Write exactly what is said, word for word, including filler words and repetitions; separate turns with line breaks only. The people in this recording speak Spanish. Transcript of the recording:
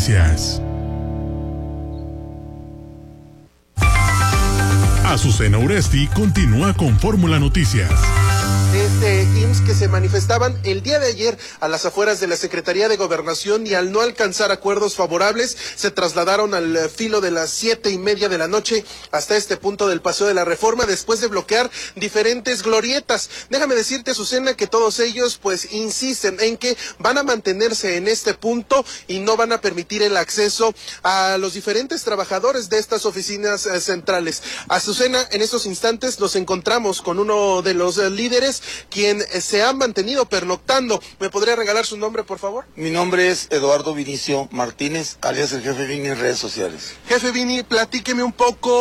Noticias. Azucena Uresti continúa con Fórmula Noticias.
Este I M S S que se manifestaban el día de ayer a las afueras de la Secretaría de Gobernación y al no alcanzar acuerdos favorables se trasladaron al filo de las siete y media de la noche hasta este punto del Paseo de la Reforma después de bloquear diferentes glorietas. Déjame decirte, Azucena, que todos ellos pues insisten en que van a mantenerse en este punto y no van a permitir el acceso a los diferentes trabajadores de estas oficinas eh, centrales. Azucena, en estos instantes nos encontramos con uno de los eh, líderes quien se ha mantenido pernoctando. ¿Me podría regalar su nombre, por favor?
Mi nombre es Eduardo Vinicio Martínez, alias el Jefe Vini en redes sociales.
Jefe Vini, platíqueme un poco